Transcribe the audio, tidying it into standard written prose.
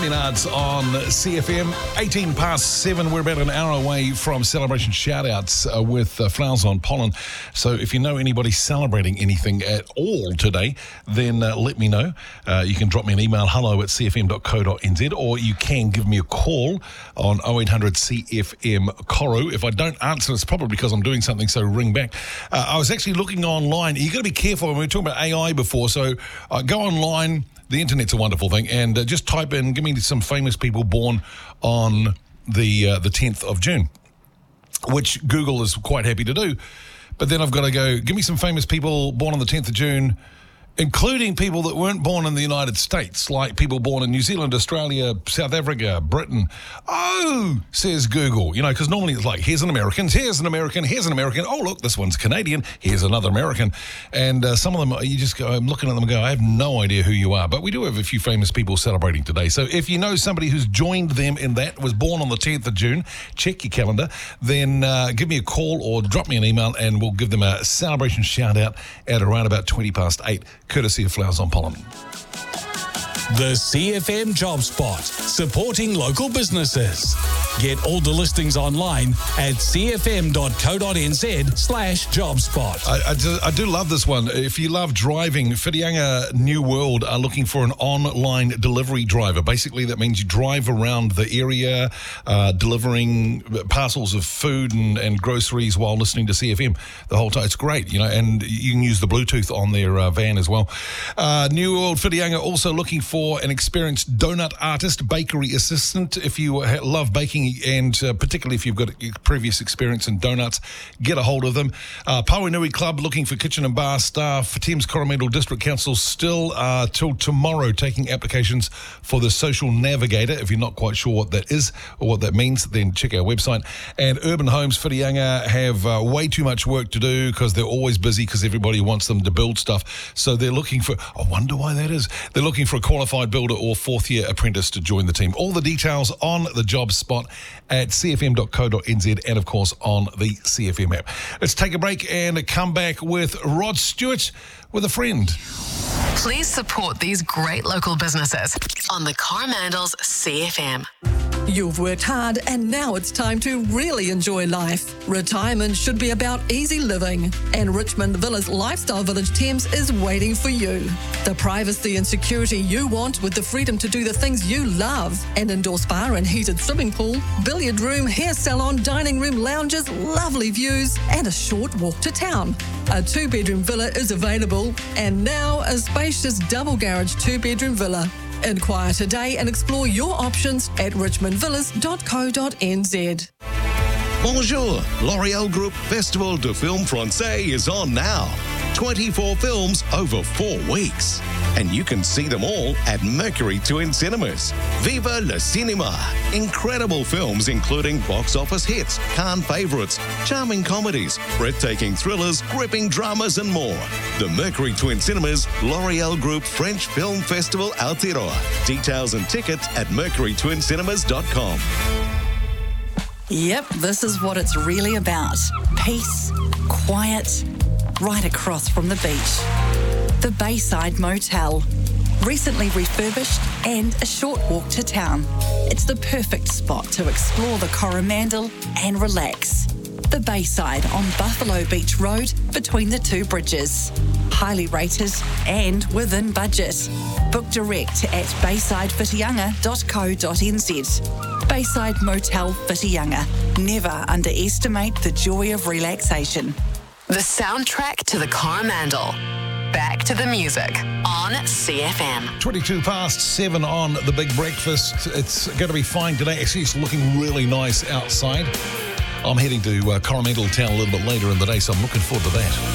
Minards on CFM, 18 past 7. We're about an hour away from celebration shout-outs with Flowers on Pollen. So if you know anybody celebrating anything at all today, then let me know. You can drop me an email, hello@cfm.co.nz, or you can give me a call on 0800 CFM Koru. If I don't answer, it's probably because I'm doing something, so ring back. I was actually looking online. You've got to be careful. We were talking about AI before, so go online. The internet's a wonderful thing, and just type in, give me some famous people born on the 10th of June, which Google is quite happy to do. But then I've got to go, give me some famous people born on the 10th of June, including people that weren't born in the United States, like people born in New Zealand, Australia, South Africa, Britain. Oh, says Google, because normally it's like, here's an American, here's an American, here's an American. Oh, look, this one's Canadian, here's another American. And some of them, you just go, I'm looking at them and go, I have no idea who you are. But we do have a few famous people celebrating today. So if you know somebody who's joined them in that, was born on the 10th of June, check your calendar, then give me a call or drop me an email and we'll give them a celebration shout out at around about 20 past 8. Courtesy of Flowers on Pollen. The CFM Job Spot, supporting local businesses. Get all the listings online at cfm.co.nz/jobspot. I do love this one. If you love driving, Whitianga New World are looking for an online delivery driver. Basically, that means you drive around the area delivering parcels of food and groceries while listening to CFM the whole time. It's great, and you can use the Bluetooth on their van as well. New World Whitianga also looking for an experienced donut artist, bakery assistant. If you love baking and particularly if you've got previous experience in donuts, get a hold of them. Pauinui Club looking for kitchen and bar staff. Thames Coromandel District Council still till tomorrow taking applications for the social navigator. If you're not quite sure what that is or what that means, then check our website. And Urban Homes Whitianga have way too much work to do because they're always busy because everybody wants them to build stuff. So they're looking for, I wonder why that is. They're looking for a qualified builder or fourth-year apprentice to join the team. All the details on the job spot at cfm.co.nz and, of course, on the CFM app. Let's take a break and come back with Rod Stewart with a friend. Please support these great local businesses on the Coromandels CFM. You've worked hard and now it's time to really enjoy life. Retirement should be about easy living, and Richmond Villas Lifestyle Village Thames is waiting for you. The privacy and security you want with the freedom to do the things you love. An indoor spa and heated swimming pool, billiard room, hair salon, dining room, lounges, lovely views and a short walk to town. A 2-bedroom villa is available, and now a spacious double garage 2-bedroom villa. Inquire today and explore your options at richmondvillas.co.nz. Bonjour! L'Oréal Group Festival de Film Francais is on now. 24 films over 4 weeks. And you can see them all at Mercury Twin Cinemas. Viva le Cinema! Incredible films including box office hits, Cannes favourites, charming comedies, breathtaking thrillers, gripping dramas and more. The Mercury Twin Cinemas L'Oréal Group French Film Festival Aotearoa. Details and tickets at mercurytwincinemas.com. Yep, this is what it's really about. Peace, quiet, right across from the beach. The Bayside Motel. Recently refurbished and a short walk to town. It's the perfect spot to explore the Coromandel and relax. The Bayside on Buffalo Beach Road between the 2 bridges. Highly rated and within budget. Book direct at baysidewhitianga.co.nz. Bayside Motel Whitianga. Never underestimate the joy of relaxation. The soundtrack to the Coromandel. Back to the music on CFM. 22 past 7 on The Big Breakfast. It's going to be fine today. Actually, it's looking really nice outside. I'm heading to Coromandel Town a little bit later in the day, so I'm looking forward to that.